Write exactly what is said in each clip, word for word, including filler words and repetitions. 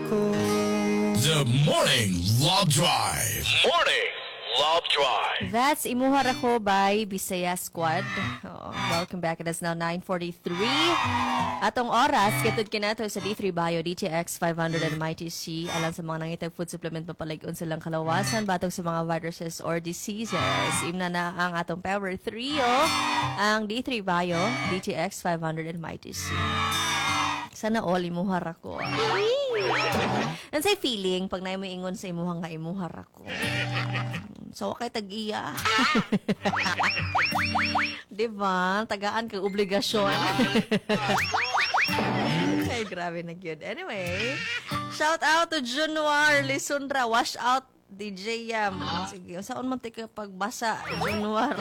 The Morning Love Drive. Morning Love Drive. That's Imuhar Ako by Bisaya Squad. Oh, welcome back. It is now nine forty-three. Atong oras, katod kinato sa D three Bio, D T X five hundred and Mighty C. Alam sa mga nangitag food supplement mapalagon silang kalawasan, batong sa mga viruses or diseases. Imna na ang atong Power Trio, ang D three Bio, D T X five hundred and Mighty C. Sana all imuhar ako. Ang say feeling, pag na mo ingon sa imuhang nga imuhar ako. So, kay tag-iya. Diba? Tagaan kang obligasyon. Ay, grabe na yun. Anyway, shout out to Januar Lisundra. Wash out D J Yam. Sige, saan man tika pagbasa, Januar?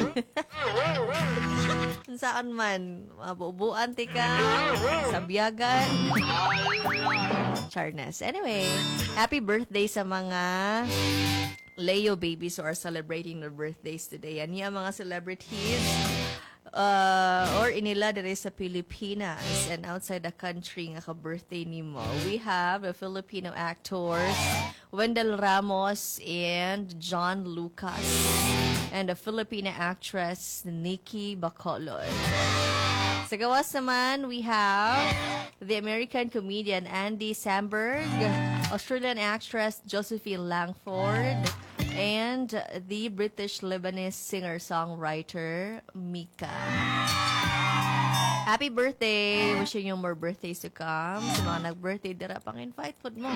Saan man? Mabubuan tika? Sabiagan? Charnes. Anyway, happy birthday sa mga Leo babies who are celebrating their birthdays today. Yan yung mga celebrities uh, or inila dere sa Pilipinas and outside the country nga ka-birthday nimo. We have the Filipino actors Wendell Ramos and John Lucas, and the Filipino actress Nikki Bacolod. Sa gawas naman, we have the American comedian Andy Samberg, Australian actress Josephine Langford, and the British-Lebanese singer-songwriter Mika. Happy birthday! Wishing you more birthdays to come. Sa mga nag-birthday, dira pang invite po mo.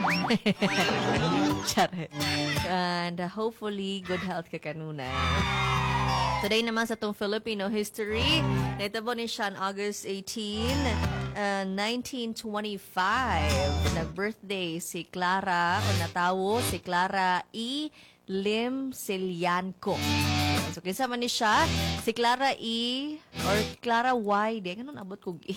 Charet. And uh, hopefully, good health ka kanunay. Today naman sa itong Filipino history, naitabo ni siya on August eighteenth, uh, nineteen twenty-five. Nag-birthday si Clara, o natawo si Clara E. Lim Silianco. So, kinsa man ni siya, si Clara E. or Clara Y. Di, ganun abot kong E.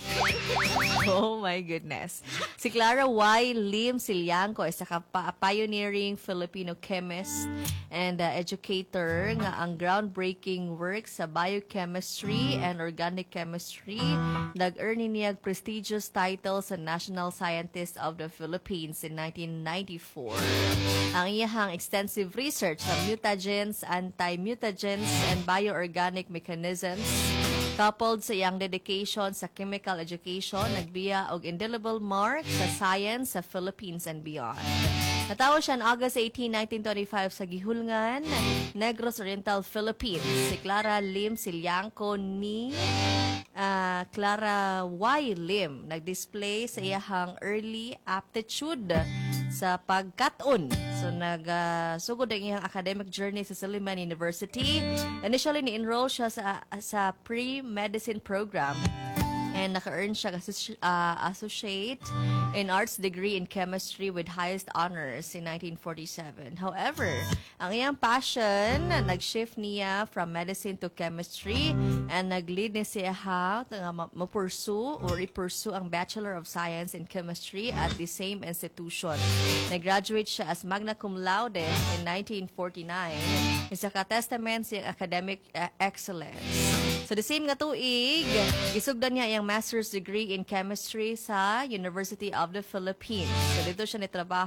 Oh my goodness. Si Clara Y. Lim Silianco, isa ka pa pioneering Filipino chemist and uh, educator nga ang groundbreaking work sa biochemistry and organic chemistry. Nag-earn niya prestigious title sa National Scientist of the Philippines in nineteen ninety-four. Ang iyahang extensive research sa mutagens, anti-mutagens, and bioorganic mechanisms coupled sa iyang dedication sa chemical education, nagbiya og indelible mark sa science sa Philippines and beyond. Natawo siya on August eighteenth, nineteen twenty-five sa Gihulngan, Negros Oriental, Philippines. Si Clara Lim Silianco ni uh, Clara Y. Lim nag-display sa iyahang early aptitude sa pagkat-on. So, nag-sugod uh, ang iyang academic journey sa Silliman University. Initially, ni-enroll siya sa, sa pre-medicine program. And naka-earn siya uh, associate in arts degree in chemistry with highest honors in nineteen forty-seven. However, ang iyang passion, nag-shift niya from medicine to chemistry and nag-lead niya siya ha nga ma-pursue or i-pursue ang Bachelor of Science in Chemistry at the same institution. Nag-graduate siya as magna cum laude in nineteen forty-nine. Isa ka testament sa academic uh, excellence. So, the same nga tuig, gisugdan niya iyang master's degree in chemistry sa University of the Philippines. So, dito siya nitrabaho